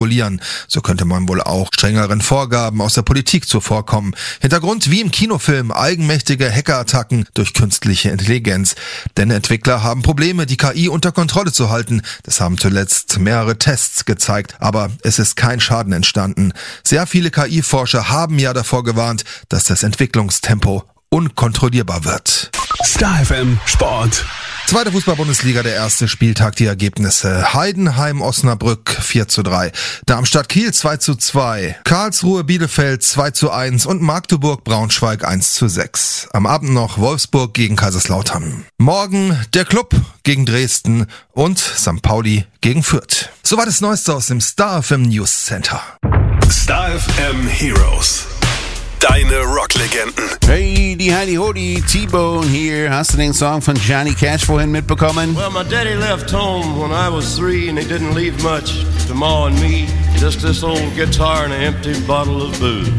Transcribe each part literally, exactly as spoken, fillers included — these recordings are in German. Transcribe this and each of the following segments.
kontrollieren. So könnte man wohl auch strengeren Vorgaben aus der Politik zuvorkommen. Hintergrund wie im Kinofilm eigenmächtige Hackerattacken durch künstliche Intelligenz. Denn Entwickler haben Probleme, die K I unter Kontrolle zu halten. Das haben zuletzt mehrere Tests gezeigt, aber es ist kein Schaden entstanden. Sehr viele K I-Forscher haben ja davor gewarnt, dass das Entwicklungstempo unkontrollierbar wird. Star F M Sport. Zweite Fußball-Bundesliga, der erste Spieltag, die Ergebnisse. Heidenheim-Osnabrück vier zu drei, Darmstadt-Kiel zwei zu zwei, Karlsruhe-Bielefeld zwei zu eins und Magdeburg-Braunschweig eins zu sechs. Am Abend noch Wolfsburg gegen Kaiserslautern. Morgen der Club gegen Dresden und Sankt Pauli gegen Fürth. Soweit das Neueste aus dem Star F M News Center. Star F M Heroes. Deine Rocklegenden. Hey, die Heidi Hodi, T-Bone hier. Hast du den Song von Johnny Cash vorhin mitbekommen? Well, my daddy left home when I was three and he didn't leave much to Ma and me. Just this old guitar and an empty bottle of booze.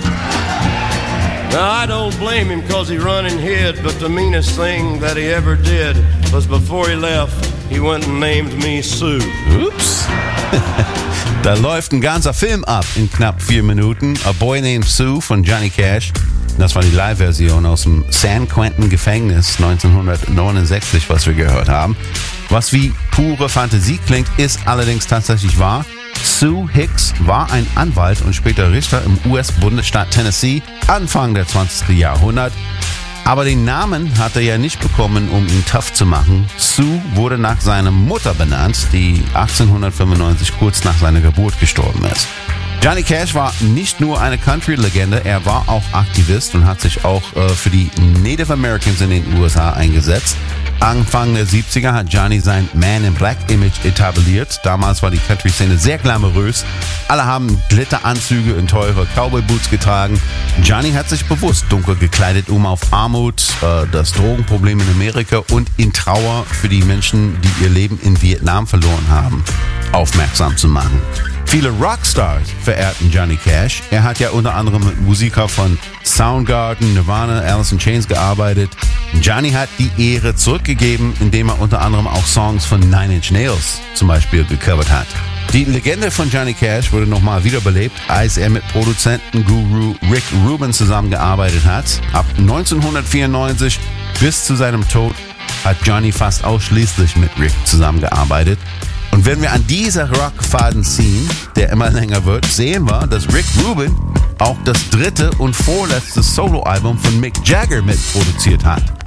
Now, I don't blame him cause he run and hid, but the meanest thing that he ever did was before he left, he went and named me Sue. Ups. Da läuft ein ganzer Film ab in knapp vier Minuten. A Boy Named Sue von Johnny Cash. Das war die Live-Version aus dem San Quentin Gefängnis neunzehnhundertneunundsechzig, was wir gehört haben. Was wie pure Fantasie klingt, ist allerdings tatsächlich wahr. Sue Hicks war ein Anwalt und später Richter im U S-Bundesstaat Tennessee Anfang der zwanzigsten Jahrhundert. Aber den Namen hat er ja nicht bekommen, um ihn tough zu machen. Sue wurde nach seiner Mutter benannt, die achtzehnhundertfünfundneunzig kurz nach seiner Geburt gestorben ist. Johnny Cash war nicht nur eine Country-Legende, er war auch Aktivist und hat sich auch äh, für die Native Americans in den U S A eingesetzt. Anfang der siebziger hat Johnny sein Man-in-Black-Image etabliert. Damals war die Country-Szene sehr glamourös. Alle haben Glitteranzüge und teure Cowboy-Boots getragen. Johnny hat sich bewusst dunkel gekleidet, um auf Armut, äh, das Drogenproblem in Amerika und in Trauer für die Menschen, die ihr Leben in Vietnam verloren haben, aufmerksam zu machen. Viele Rockstars verehrten Johnny Cash. Er hat ja unter anderem mit Musikern von Soundgarden, Nirvana, Alice in Chains gearbeitet. Johnny hat die Ehre zurückgegeben, indem er unter anderem auch Songs von Nine Inch Nails zum Beispiel gecovert hat. Die Legende von Johnny Cash wurde nochmal wiederbelebt, als er mit Produzenten Guru Rick Rubin zusammengearbeitet hat. Ab neunzehnhundertvierundneunzig bis zu seinem Tod hat Johnny fast ausschließlich mit Rick zusammengearbeitet. Und wenn wir an dieser Rockfaden ziehen, der immer länger wird, sehen wir, dass Rick Rubin auch das dritte und vorletzte Soloalbum von Mick Jagger mitproduziert hat.